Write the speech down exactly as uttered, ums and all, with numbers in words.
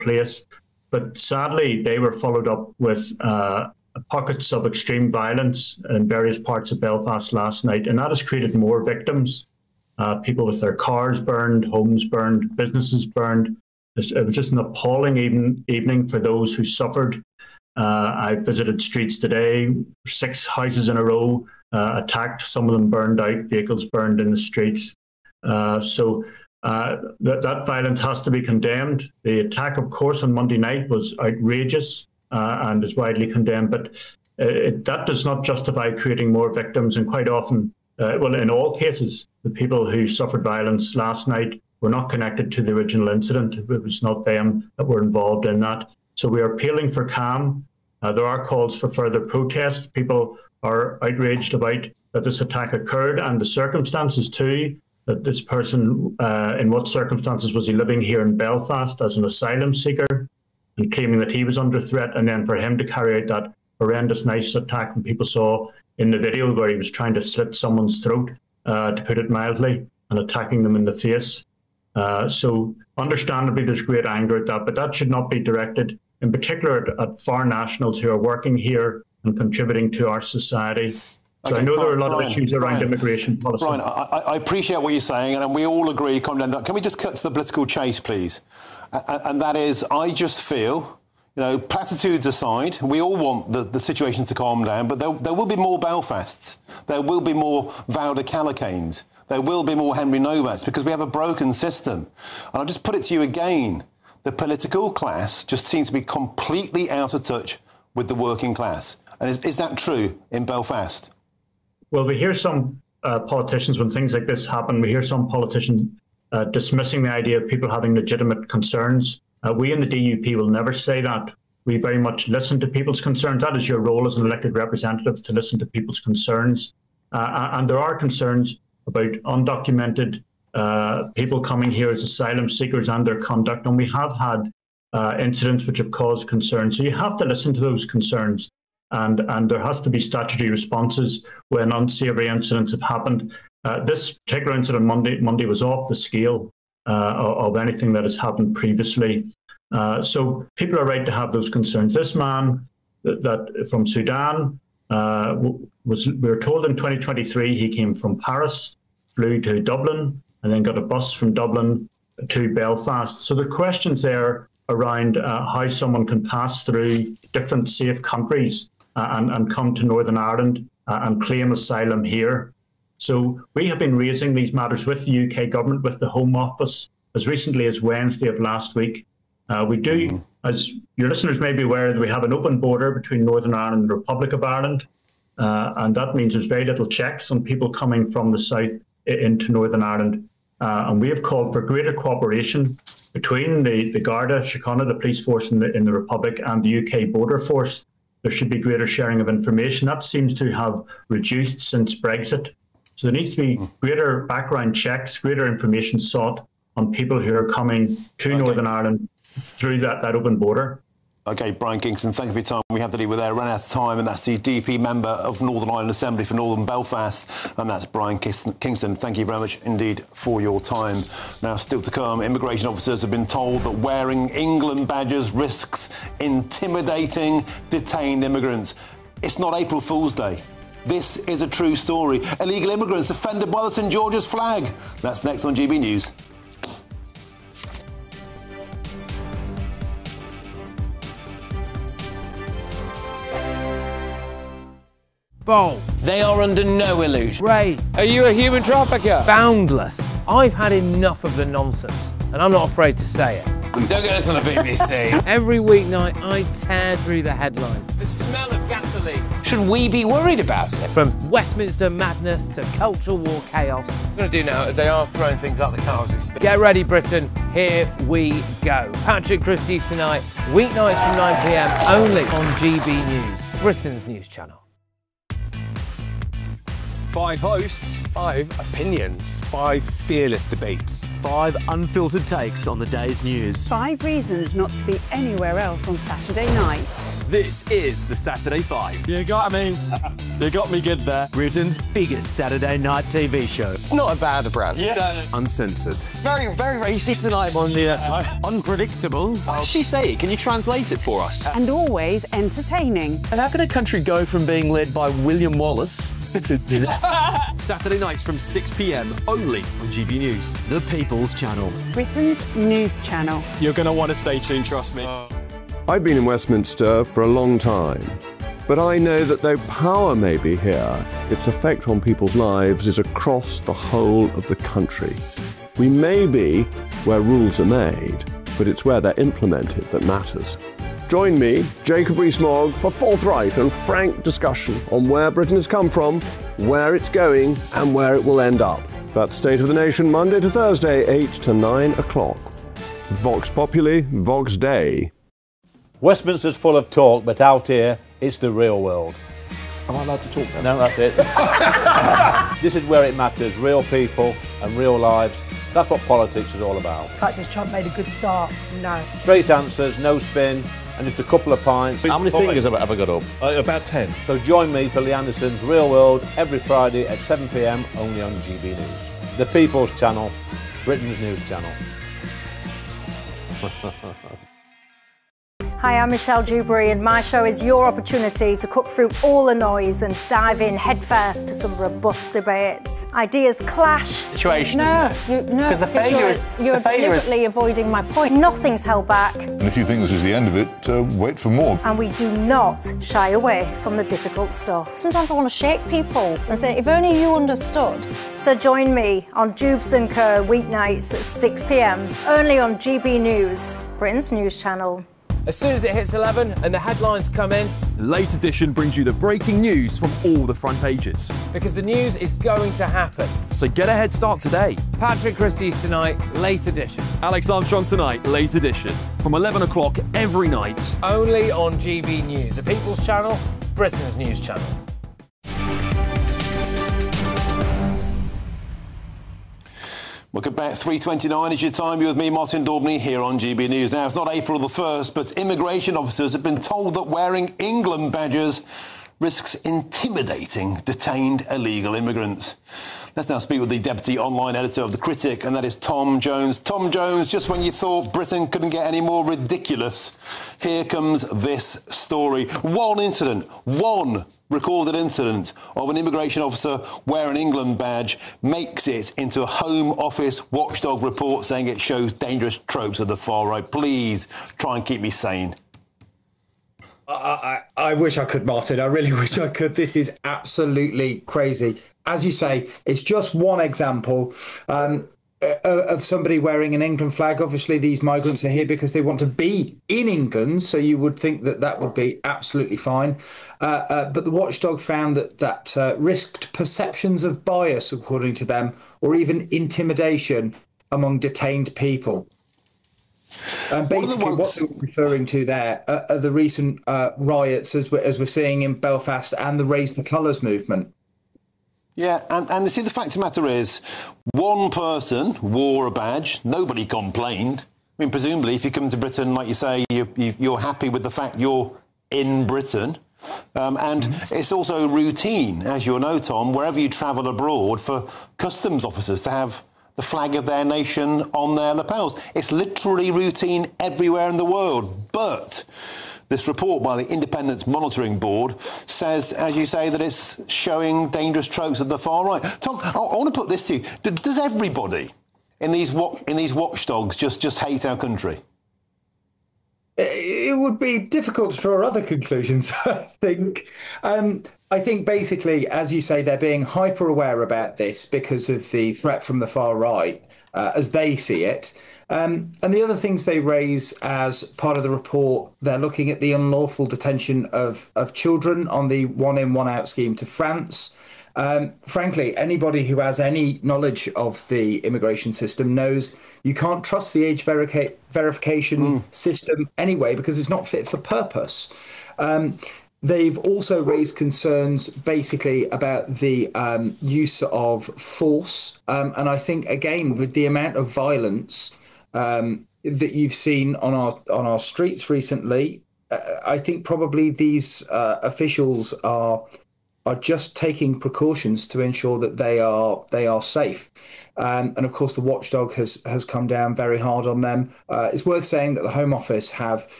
place. But sadly, they were followed up with uh, pockets of extreme violence in various parts of Belfast last night, and that has created more victims. Uh, people with their cars burned, homes burned, businesses burned. It was just an appalling even, evening for those who suffered. Uh, I visited streets today, six houses in a row uh, attacked, some of them burned out, vehicles burned in the streets. Uh, so uh, that, that violence has to be condemned. The attack, of course, on Monday night was outrageous uh, and is widely condemned, but it, that does not justify creating more victims. And quite often, uh, well, in all cases, the people who suffered violence last night were not connected to the original incident. It was not them that were involved in that. So we are appealing for calm. Uh, there are calls for further protests. People are outraged about that this attack occurred and the circumstances too, that this person, uh, in what circumstances was he living here in Belfast as an asylum seeker and claiming that he was under threat, and then for him to carry out that horrendous knife attack when people saw in the video where he was trying to slit someone's throat, uh, to put it mildly, and attacking them in the face. Uh, so understandably, there's great anger at that, but that should not be directed in particular at, at foreign nationals who are working here and contributing to our society. So okay, I know Brian, there are a lot Brian, of issues around Brian, immigration policy. Brian, I, I appreciate what you're saying, and we all agree, condemn that. Can we just cut to the political chase, please? And, and that is, I just feel, you know, platitudes aside, we all want the, the situation to calm down, but there, there will be more Belfasts. There will be more Valda Calicanes. There will be more Henry Novaks, because we have a broken system. And I'll just put it to you again. The political class just seems to be completely out of touch with the working class. And is, is that true in Belfast? Well, we hear some uh, politicians, when things like this happen, we hear some politicians uh, dismissing the idea of people having legitimate concerns. Uh, we in the D U P will never say that. We very much listen to people's concerns. That is your role as an elected representative, to listen to people's concerns. Uh, and there are concerns about undocumented uh, people coming here as asylum seekers and their conduct. And we have had uh, incidents which have caused concern. So you have to listen to those concerns. And, and there has to be statutory responses when unsavoury incidents have happened. Uh, this particular incident Monday, Monday was off the scale uh, of, of anything that has happened previously. Uh, so people are right to have those concerns. This man that, that from Sudan, uh, was, we were told in twenty twenty-three he came from Paris, flew to Dublin, and then got a bus from Dublin to Belfast. So there are questions there around uh, how someone can pass through different safe countries uh, and, and come to Northern Ireland uh, and claim asylum here. So we have been raising these matters with the U K government, with the Home Office, as recently as Wednesday of last week. Uh, we do, mm-hmm. as your listeners may be aware, that we have an open border between Northern Ireland and the Republic of Ireland. Uh, and that means there's very little checks on people coming from the south into Northern Ireland. Uh, and we have called for greater cooperation between the, the Garda, Síochána, the police force in the, in the Republic, and the U K border force. There should be greater sharing of information. That seems to have reduced since Brexit. So there needs to be greater background checks, greater information sought on people who are coming to okay. Northern Ireland through that, that open border. OK, Brian Kingston, thank you for your time. We have to leave with there. Run out of time, and that's the D P member of Northern Ireland Assembly for Northern Belfast, and that's Brian Kingston. Thank you very much indeed for your time. Now, still to come, immigration officers have been told that wearing England badges risks intimidating detained immigrants. It's not April Fool's Day. This is a true story. Illegal immigrants offended by the St George's flag. That's next on G B News. Bold. They are under no illusion. Ray. Are you a human trafficker? Boundless. I've had enough of the nonsense, and I'm not afraid to say it. Don't get us on the B B C. Every weeknight, I tear through the headlines. The smell of gasoline. Should we be worried about it? From Westminster madness to cultural war chaos. What I'm going to do now is they are throwing things out the car as we speak. Get ready, Britain. Here we go. Patrick Christie's tonight, weeknights from nine p m, only on G B News, Britain's news channel. Five hosts, five opinions, five fearless debates, five unfiltered takes on the day's news. Five reasons not to be anywhere else on Saturday night. This is the Saturday Five. You got me. You got me good there. Britain's biggest Saturday night T V show. It's not a bad brand. Yeah. Uncensored. Very, very racy tonight. On the uh, unpredictable. What did she say? Can you translate it for us? And always entertaining. And how can a country go from being led by William Wallace Saturday nights from six p m only on G B News. The People's Channel. Britain's news channel. You're going to want to stay tuned, trust me. Uh. I've been in Westminster for a long time, but I know that though power may be here, its effect on people's lives is across the whole of the country. We may be where rules are made, but it's where they're implemented that matters. Join me, Jacob Rees-Mogg, for forthright and frank discussion on where Britain has come from, where it's going, and where it will end up. That's State of the Nation, Monday to Thursday, eight to nine o'clock. Vox Populi, Vox Dei. Westminster's full of talk, but out here, it's the real world. Am I allowed to talk now? No, that's it. This is where it matters, real people and real lives. That's what politics is all about. The fact that Trump made a good start, no. Straight answers, no spin, and just a couple of pints. How many fingers have I ever got up? Uh, about ten. So join me for Lee Anderson's Real World every Friday at seven p m only on G B News. The People's Channel, Britain's news channel. Hi, I'm Michelle Dewberry, and my show is your opportunity to cut through all the noise and dive in headfirst to some robust debates. Ideas clash. Situation, no, isn't it? You, no, because the failure you're, is you're the failure deliberately is... avoiding my point. Nothing's held back. And if you think this is the end of it, uh, wait for more. And we do not shy away from the difficult stuff. Sometimes I want to shake people and say, if only you understood. So join me on Jubes and Co weeknights at six p m only on G B News, Britain's news channel. As soon as it hits eleven and the headlines come in, The Late Edition brings you the breaking news from all the front pages. because the news is going to happen. So get a head start today. Patrick Christie's tonight, Late Edition. Alex Armstrong tonight, Late Edition. From eleven o'clock every night. Only on G B News, the People's Channel, Britain's news channel. Welcome back. three twenty-nine is your time. You're with me, Martin Daubney, here on G B News. Now, it's not April the first, but immigration officers have been told that wearing England badges risks intimidating detained illegal immigrants. Let's now speak with the Deputy Online Editor of The Critic, and that is Tom Jones. Tom Jones, just when you thought Britain couldn't get any more ridiculous, here comes this story. One incident, one recorded incident of an immigration officer wearing an England badge makes it into a Home Office watchdog report saying it shows dangerous tropes of the far right. Please try and keep me sane. I, I, I wish I could, Martin. I really wish I could. This is absolutely crazy. As you say, it's just one example um, of somebody wearing an England flag. Obviously, these migrants are here because they want to be in England, so you would think that that would be absolutely fine. Uh, uh, but the watchdog found that that uh, risked perceptions of bias, according to them, or even intimidation among detained people. And basically, what, what they're referring to there are, are the recent uh, riots, as we're, as we're seeing in Belfast, and the Raise the Colours movement. Yeah, and, and see, the fact of the matter is, one person wore a badge, nobody complained. I mean, presumably, if you come to Britain, like you say, you, you, you're happy with the fact you're in Britain. Um, and mm-hmm. It's also routine, as you'll know, Tom, wherever you travel abroad, for customs officers to have the flag of their nation on their lapels. It's literally routine everywhere in the world. But this report by the Independent Monitoring Board says, as you say, that it's showing dangerous tropes of the far right. Tom, I, I want to put this to you. D- does everybody in these wa- in these watchdogs just, just hate our country? It would be difficult to draw other conclusions, I think. Um, I think basically, as you say, they're being hyper aware about this because of the threat from the far right, uh, as they see it. Um, and the other things they raise as part of the report, they're looking at the unlawful detention of, of children on the one in, one out scheme to France. Um, frankly, anybody who has any knowledge of the immigration system knows you can't trust the age verica- verification mm. system anyway, because it's not fit for purpose. Um, they've also raised concerns basically about the um, use of force. Um, and I think, again, with the amount of violence um, that you've seen on our on our streets recently, uh, I think probably these uh, officials are are just taking precautions to ensure that they are they are safe. Um, and of course, the watchdog has has come down very hard on them. Uh, it's worth saying that the Home Office have